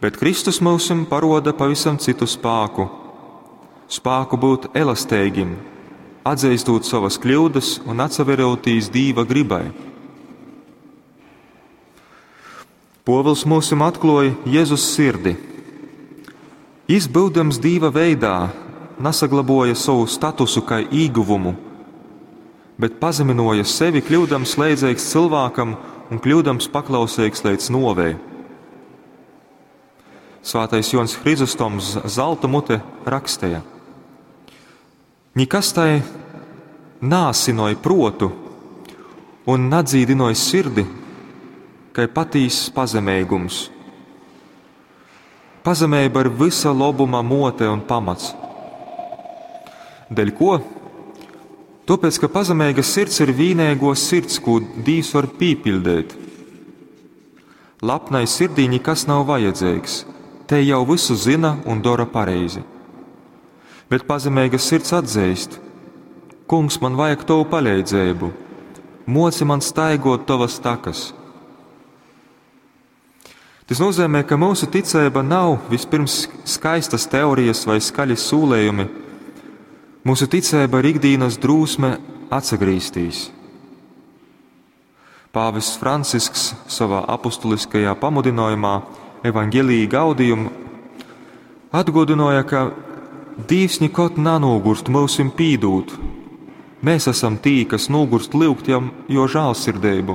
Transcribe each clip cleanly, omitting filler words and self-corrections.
Bet Kristus mums paroda pavisam citu spēku. Spēku būt elastīgim, atzīstot savas kļūdas un atsaverotīs Dīva gribai. Povils mums atklāja Jēzus sirdi. Jis, būdams Dīva veidā, nesaglaboja savu statusu kā ieguvumu, bet pazeminoja sevi, kļūdams līdzīgs cilvēkam un kļūdams paklausīgs līdz novēji. Svētais Jons Hrizostoms zelta mute rakstīja: Nikas tai nāsinoja protu un nadzīdinoja sirdi, kai patīs pazemīgums. Pazemība ir visa labuma mote un pamats. Dēļ ko? Tāpēc, ka pazemīga sirds ir vienīgo sirds, ko Dievs var pīpildēt. Lapnai sirdī nekas nav vajadzīgs, te jau visu zina un dara pareizi. Bet pazemīga sirds atzīst: Kungs, man vajag tavu palīdzību, moci man staigot tavas takas. Tas nozīmē, ka mūsu ticība nav vispirms skaistas teorijas vai skaļi sūlējumi. Mūsu ticība ir ikdienas drūsme atsagrīstīs. Pāvests Francisks savā apustuliskajā pamudinājumā Evangelii Gaudium atgādināja, ka Dievs nekad nenogurst mūsim pīdūt. Mēs esam tī, kas nogurst lūgt jo žēlsirdību.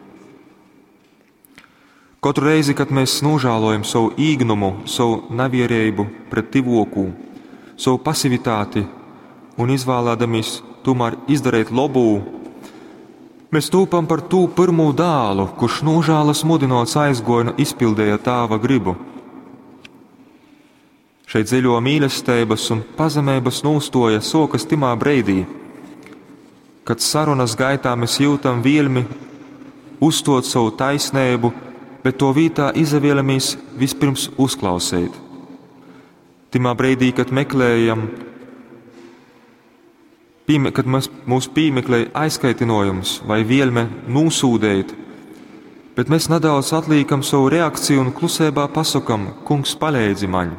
Katru reizi, kad mēs nožēlojam savu īgnumu, savu nevierību pret tivokū, savu pasivitāti un izvēlēdamies tomēr izdarīt labū, mēs tūpam par tū pirmo dālu, kurš nožēlas mudinots aizgoja un izpildīja tāva gribu. Šeit dziļo mīlestības un pazemības nostoja sokas timā breidī, kad sarunas gaitā mēs jūtam vielmi uzstot savu taisnību, bet to vietā izvēlamies vispirms uzklausīt. Timā breidī, kad meklējam, kad mūs pīmeklēja aizskaitinojums vai vielme nūsūdēt, bet mēs nedaudz atlīkam savu reakciju un klusībā pasakam: Kungs, palīdzi man.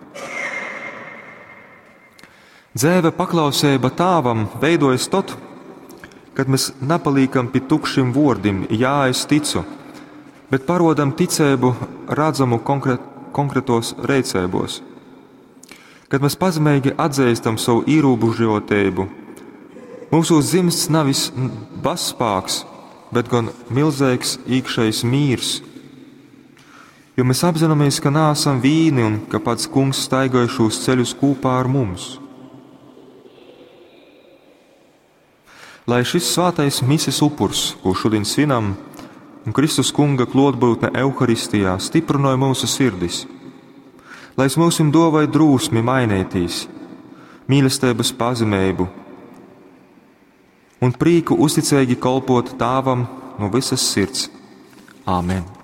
Dzēve paklausība tāvam veidojas tad, kad mēs nepalīkam pie tukšiem vārdiem: jā, es ticu, bet parodam ticību redzamu konkrētos reicībos. Kad mēs pazemīgi atzīstam savu ierobežotību, mūsu dzimsts nevis bazspēks, bet gan milzīgs iekšējs mīrs. Jo mēs apzināmies, ka neesam vīni un ka pats Kungs staigāja šos ceļus kopā ar mums. Lai šis svētais mises upurs, ko šodien svinam, un Kristus Kunga klātbūtne Euharistijā stiprināja mūsu sirdis, lai es mūsim dāvāja drūsmi mainītīs, mīlestības pazemību un prīku uzticīgi kalpot Tāvam no visas sirds. Āmen!